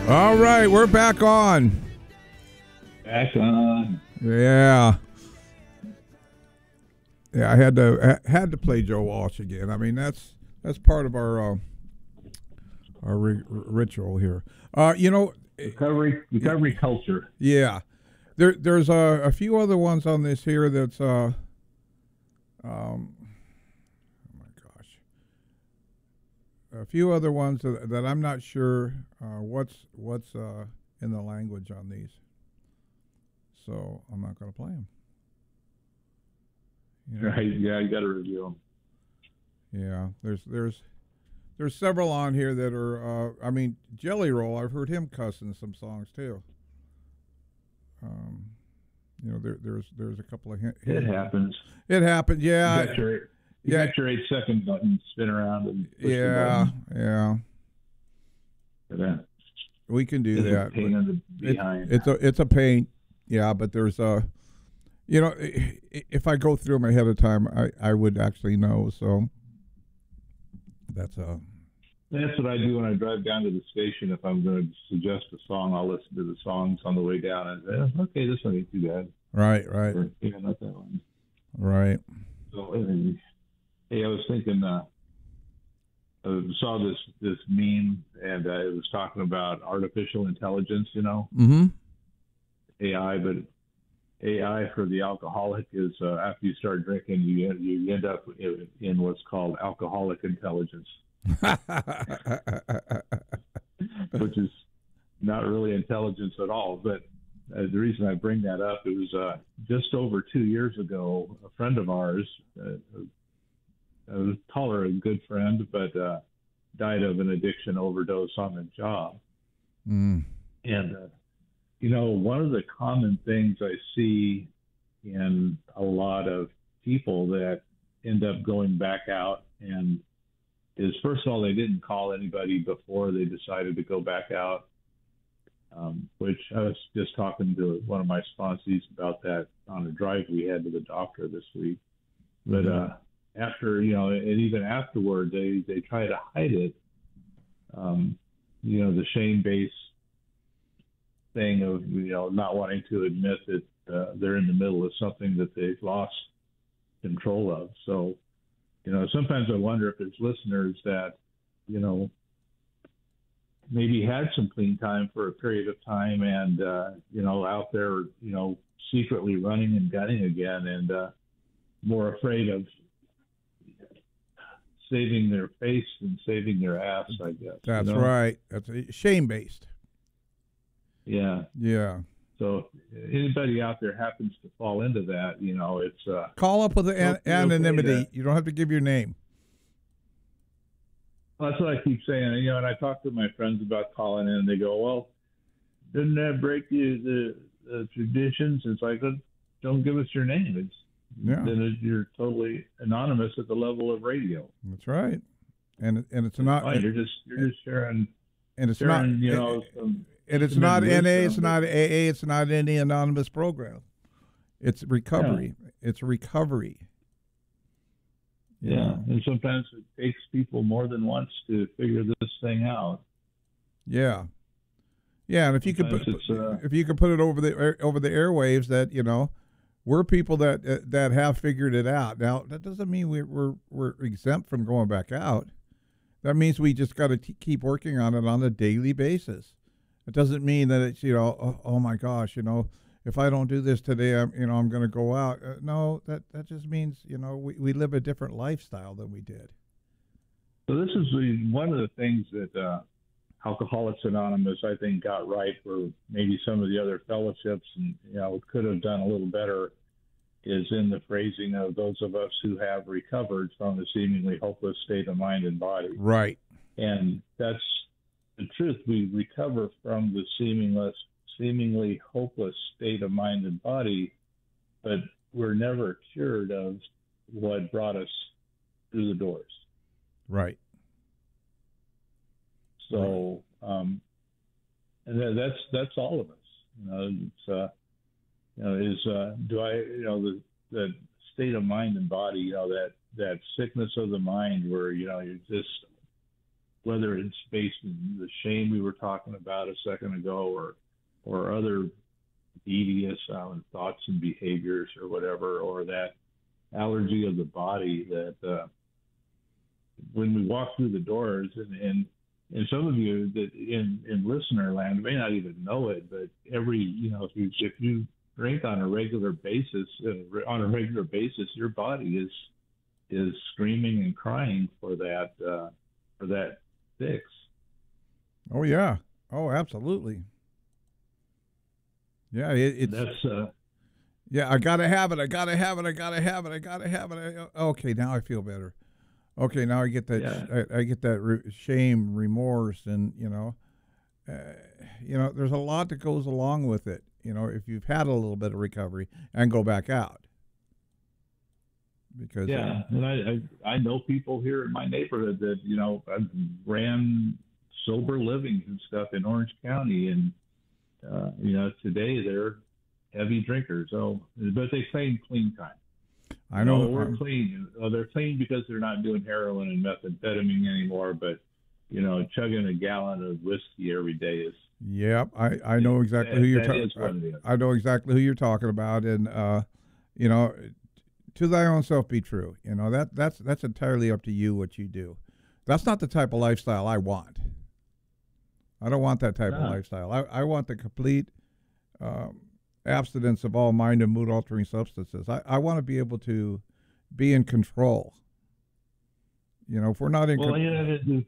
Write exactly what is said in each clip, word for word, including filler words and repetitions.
All right, we're back on. Back on. Yeah. Yeah, I had to I had to play Joe Walsh again. I mean, that's that's part of our uh, our ri- ritual here. Uh, you know, recovery recovery culture. Yeah, there there's a, a few other ones on this here that's uh, um, oh my gosh, a few other ones that, that I'm not sure uh, what's what's uh, in the language on these, so I'm not going to play them. You know? Right? Yeah, you got to review them. Yeah, there's there's there's several on here that are. Uh, I mean, Jelly Roll. I've heard him cuss in some songs too. Um, you know, there there's there's a couple of. Hint, it happens. It happens. Yeah. You got your, you yeah. got your eight second button, spin around and push yeah, the yeah. Yeah. We can do it's that. A pain in the behind. It, it's a it's a pain. Yeah, but there's a. You know, if I go through them ahead of time, I, I would actually know. So that's a. That's what I do when I drive down to the station. If I'm going to suggest a song, I'll listen to the songs on the way down and say, oh, "Okay, this one ain't too bad." Right, right. Or, yeah, not that one. Right. So, hey, I was thinking. Uh, I saw this this meme, and uh, it was talking about artificial intelligence. You know, mm-hmm. A I, but. A I for the alcoholic is uh, after you start drinking, you you end up in, in what's called alcoholic intelligence, which is not really intelligence at all. But uh, the reason I bring that up, it was uh, just over two years ago, a friend of ours, uh, I would call her a good friend, but uh, died of an addiction overdose on the job. Mm. And uh, you know, one of the common things I see in a lot of people that end up going back out and is, first of all, they didn't call anybody before they decided to go back out, um, which I was just talking to one of my sponsees about that on a drive we had to the doctor this week. But mm-hmm. uh, after, you know, and even afterward, they, they try to hide it, um, you know, the shame-based thing of, you know, not wanting to admit that uh, they're in the middle of something that they've lost control of. So, you know, sometimes I wonder if there's listeners that, you know, maybe had some clean time for a period of time and, uh, you know, out there, you know, secretly running and gunning again and uh, more afraid of saving their face than saving their ass, I guess. That's you know? right. That's shame-based. Yeah. Yeah. So anybody out there happens to fall into that, you know, it's uh, call up with an anonymity. Okay, you don't have to give your name. Well, that's what I keep saying. You know, and I talk to my friends about calling in, and they go, "Well, doesn't that break the the, the traditions?" It's like, don't give us your name. It's yeah. Then you're totally anonymous at the level of radio. That's right. And and it's not. Fine. You're just you're just sharing. And it's sharing, not. You know. Some, And it's not N A, it's not A A, it's not any anonymous program. It's recovery. Yeah. It's recovery. Yeah. yeah, and sometimes it takes people more than once to figure this thing out. Yeah, yeah, and if you sometimes could put, uh, if you could put it over the over the airwaves, that you know, we're people that uh, that have figured it out. Now that doesn't mean we're we're, we're exempt from going back out. That means we just got to keep working on it on a daily basis. It doesn't mean that it's, you know, oh, oh my gosh, you know, if I don't do this today, I'm, you know, I'm going to go out. Uh, no, that, that just means, you know, we, we live a different lifestyle than we did. So this is the, one of the things that uh, Alcoholics Anonymous, I think, got right where maybe some of the other fellowships, and, you know, could have done a little better, is in the phrasing of those of us who have recovered from the seemingly hopeless state of mind and body. Right. And that's the truth. We recover from the seemingly, seemingly hopeless state of mind and body, but we're never cured of what brought us through the doors. Right. So, um, and that's that's all of us. You know, it's uh, you know, is uh, do I, you know, the the state of mind and body, you know, that that sickness of the mind where, you know, you're just whether it's based in the shame we were talking about a second ago, or or other devious um, thoughts and behaviors or whatever, or that allergy of the body that uh, when we walk through the doors, and, and and some of you that in, in listener land may not even know it, but every, you know, if you, if you drink on a regular basis, uh, on a regular basis, your body is is screaming and crying for that uh, for that fix. Oh yeah. Oh, absolutely. Yeah, it, it's that's uh, yeah. I gotta have it. I gotta have it. I gotta have it. I gotta have it. I, okay, now I feel better. Okay, now I get that. Yeah. I, I get that re- shame, remorse, and you know, uh, you know, there's a lot that goes along with it. You know, if you've had a little bit of recovery and go back out, because yeah, uh, and I, I I know people here in my neighborhood that, you know, ran sober livings and stuff in Orange County, and uh, you know, today they're heavy drinkers. So, but they claim clean time. I know no, we're clean. Oh, they're clean because they're not doing heroin and methamphetamine anymore. But you know, chugging a gallon of whiskey every day is. Yep, I, I know exactly that, who you're talking. I, I know exactly who you're talking about, and uh, you know, to thy own self be true. You know, that that's that's entirely up to you what you do. That's not the type of lifestyle I want. I don't want that type no. of lifestyle. I, I want the complete um, abstinence of all mind and mood altering substances. I, I want to be able to be in control. You know, if we're not in well, control. Yeah, the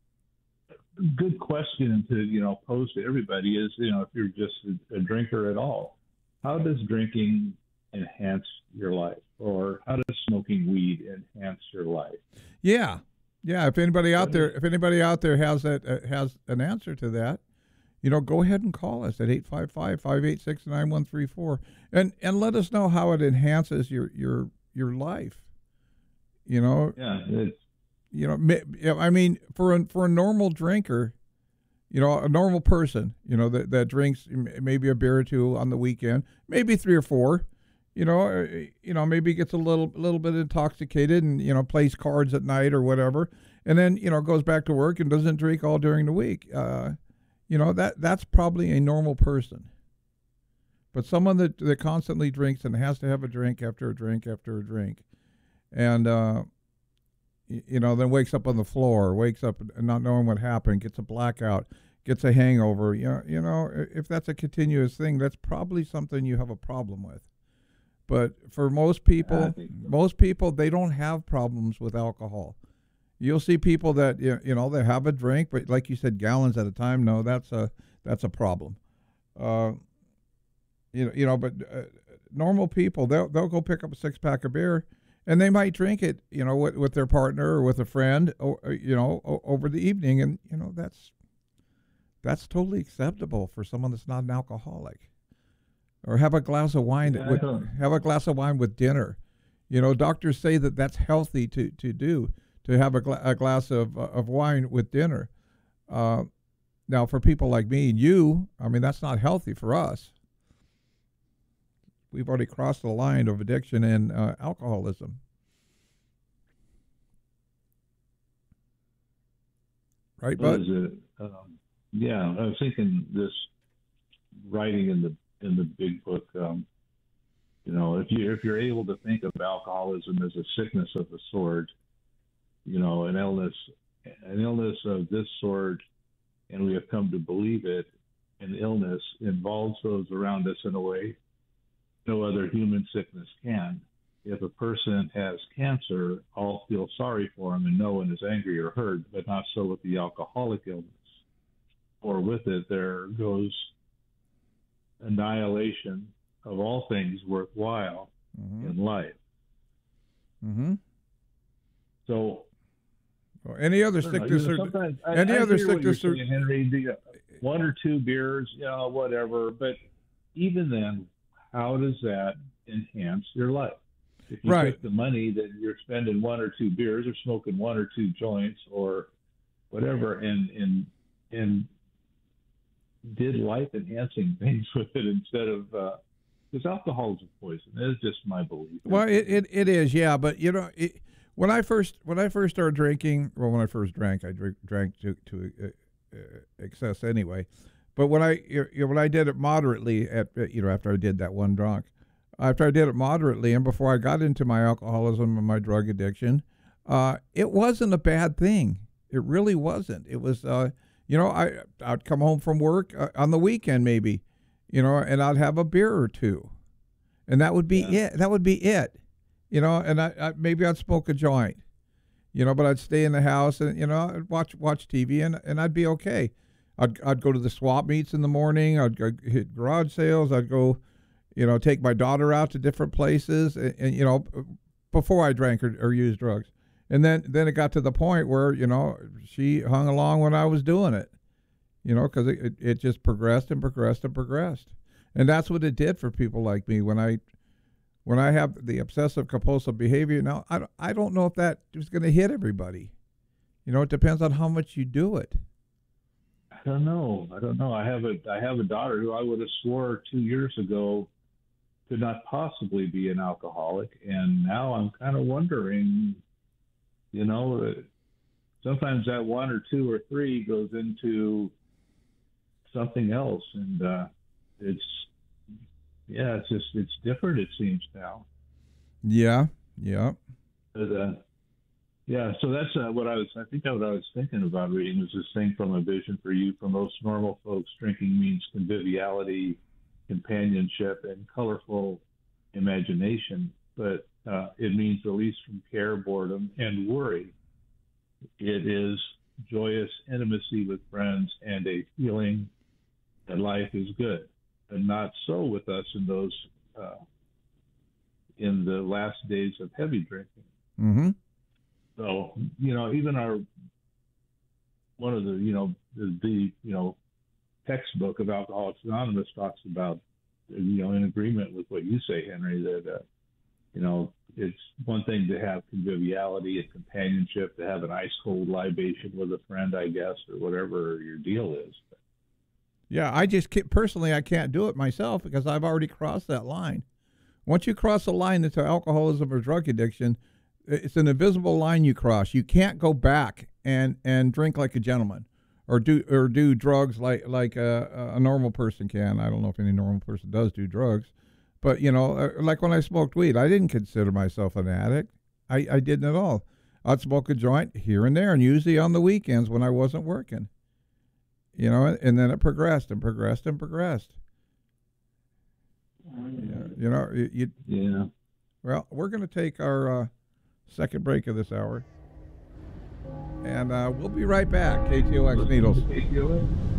good question to, you know, pose to everybody is, you know, if you're just a, a drinker at all, how does drinking enhance your life, or how does smoking weed enhance your life? Yeah. Yeah, if anybody out there, if anybody out there has that uh, has an answer to that, you know, go ahead and call us at eight five five, five eight six, nine one three four and and let us know how it enhances your your your life. You know, yeah, it's, you know, I mean, for a, for a normal drinker, you know, a normal person, you know, that that drinks maybe a beer or two on the weekend, maybe three or four. You know, you know, maybe gets a little, little bit intoxicated, and you know, plays cards at night or whatever, and then you know goes back to work and doesn't drink all during the week. Uh, you know, that that's probably a normal person. But someone that that constantly drinks and has to have a drink after a drink after a drink, and uh, you know, then wakes up on the floor, wakes up not knowing what happened, gets a blackout, gets a hangover. You know, you know, if that's a continuous thing, that's probably something you have a problem with. But for most people, so. most people, they don't have problems with alcohol. You'll see people that, you know, they have a drink, but like you said, gallons at a time. No, that's a that's a problem. Uh, you know, you know, but uh, normal people, they'll they'll go pick up a six pack of beer, and they might drink it, you know, with, with their partner or with a friend, or, you know, over the evening, and you know, that's that's totally acceptable for someone that's not an alcoholic. Or have a glass of wine yeah, with have a glass of wine with dinner. You know, doctors say that that's healthy to, to do, to have a, gla- a glass of uh, of wine with dinner. Uh, now, for people like me and you, I mean, that's not healthy for us. We've already crossed the line of addiction and uh, alcoholism. Right, what Bud? Is it? Um, yeah, I was thinking this writing in the in the big book, um, you know, if you if you're able to think of alcoholism as a sickness of the sort, you know, an illness, an illness of this sort, and we have come to believe it, an illness involves those around us in a way no other human sickness can. If a person has cancer, all feel sorry for him and no one is angry or hurt, but not so with the alcoholic illness. Or with it, there goes annihilation of all things worthwhile mm-hmm. in life. Mm-hmm. So, well, any other sickness? Know, you know, or, I, any I other hear sickness? What you're saying, Henry, the, one or two beers, you know, whatever. But even then, how does that enhance your life? If you right. took the money that you're spending one or two beers, or smoking one or two joints, or whatever, and and and did life-enhancing things with it instead of uh, because alcohol is a poison. It's just my belief. Well, it, it, it is, yeah. But, you know, it, When I first when I first started drinking, well, when I first drank, I drink, drank to to uh, uh, excess anyway. But when I you know, when I did it moderately, at you know after I did that one drunk, after I did it moderately, and before I got into my alcoholism and my drug addiction, uh, it wasn't a bad thing. It really wasn't. It was, uh, you know, I I'd come home from work uh, on the weekend maybe, you know, and I'd have a beer or two, and that would be Yeah. it. That would be it. You know, and I, I maybe I'd smoke a joint, you know, but I'd stay in the house and you know I'd watch watch T V and and I'd be okay. I'd I'd go to the swap meets in the morning. I'd go hit garage sales. I'd go, you know, take my daughter out to different places, and, and you know, before I drank or, or used drugs. And then then it got to the point where you know she hung along when I was doing it, you know, because it, it it just progressed and progressed and progressed, and that's what it did for people like me when I. When I have the obsessive compulsive behavior, now I don't, I don't know if that is going to hit everybody. You know, it depends on how much you do it. I don't know. I don't know. I have a I have a daughter who I would have swore two years ago could not possibly be an alcoholic, and now I'm kind of wondering. You know, uh, sometimes that one or two or three goes into something else, and uh, it's. Yeah, it's just it's different. It seems now. Yeah, yeah, But, uh, yeah. So that's uh, what I was. I think what I was thinking about reading was this thing from A Vision for You. For most normal folks, drinking means conviviality, companionship, and colorful imagination. But uh, it means release from care, boredom, and worry. It is joyous intimacy with friends and a feeling that life is good. And not so with us in those uh, in the last days of heavy drinking. Mm-hmm. So you know, even our one of the you know the, the you know textbook of Alcoholics Anonymous talks about you know in agreement with what you say, Henry, that uh, you know it's one thing to have conviviality and companionship, to have an ice cold libation with a friend, I guess, or whatever your deal is. Yeah, I just can't, personally I can't do it myself because I've already crossed that line. Once you cross a line into alcoholism or drug addiction, it's an invisible line you cross. You can't go back and, and drink like a gentleman, or do or do drugs like like a, a normal person can. I don't know if any normal person does do drugs, but you know, like when I smoked weed, I didn't consider myself an addict. I, I didn't at all. I'd smoke a joint here and there, and usually on the weekends when I wasn't working. You know, and then it progressed and progressed and progressed. Yeah, you know, you, you Yeah. well, we're going to take our uh, second break of this hour, and uh, we'll be right back. K T O X Needles. K T O X.